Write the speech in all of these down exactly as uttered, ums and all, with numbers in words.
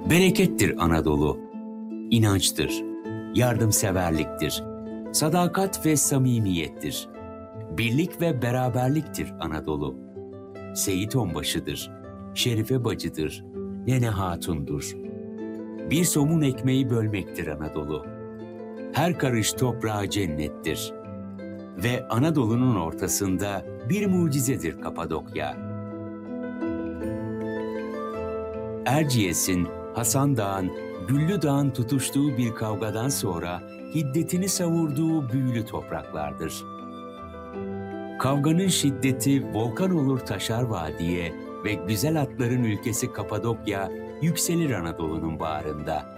Berekettir Anadolu, inançtır, yardımseverliktir, sadakat ve samimiyettir. Birlik ve beraberliktir Anadolu. Seyit Onbaşı'dır, Şerife Bacı'dır, Nene Hatun'dur. Bir somun ekmeği bölmektir Anadolu. Her karış toprağı cennettir. Ve Anadolu'nun ortasında bir mucizedir Kapadokya. Erciyes'in, Hasan Dağ'ın, Güllü Dağ'ın tutuştuğu bir kavgadan sonra hiddetini savurduğu büyülü topraklardır. Kavganın şiddeti volkan olur taşar vadiye ve güzel atların ülkesi Kapadokya yükselir Anadolu'nun bağrında.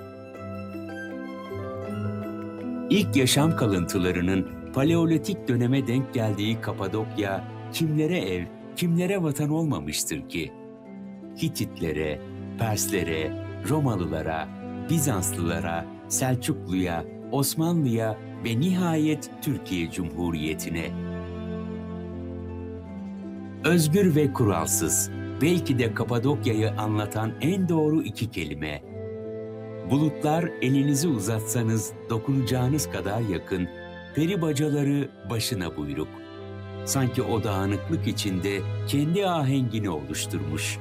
İlk yaşam kalıntılarının Paleolitik döneme denk geldiği Kapadokya kimlere ev, kimlere vatan olmamıştır ki? Hititlere, Perslere, Romalılara, Bizanslılara, Selçukluya, Osmanlı'ya ve nihayet Türkiye Cumhuriyeti'ne. Özgür ve kuralsız, belki de Kapadokya'yı anlatan en doğru iki kelime. Bulutlar elinizi uzatsanız dokunacağınız kadar yakın, peri bacaları başına buyruk. Sanki o dağınıklık içinde kendi ahengini oluşturmuş.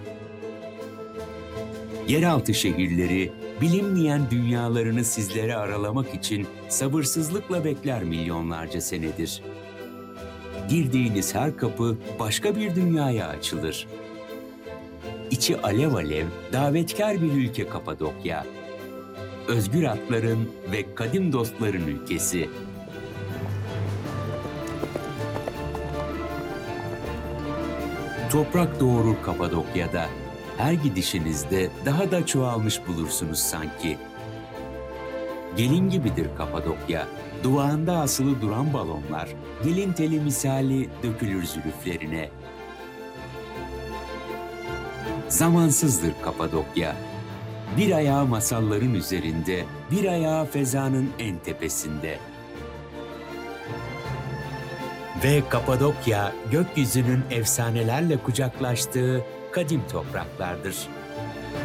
Yeraltı şehirleri, bilinmeyen dünyalarını sizlere aralamak için sabırsızlıkla bekler milyonlarca senedir. Girdiğiniz her kapı başka bir dünyaya açılır. İçi alev alev, davetkar bir ülke Kapadokya. Özgür atların ve kadim dostların ülkesi. Toprak doğurur Kapadokya'da. Her gidişinizde daha da çoğalmış bulursunuz sanki. Gelin gibidir Kapadokya. Duvağında asılı duran balonlar, gelin teli misali dökülür zülüflerine. Zamansızdır Kapadokya. Bir ayağı masalların üzerinde, bir ayağı fezanın en tepesinde. Ve Kapadokya, gökyüzünün efsanelerle kucaklaştığı kadim topraklardır.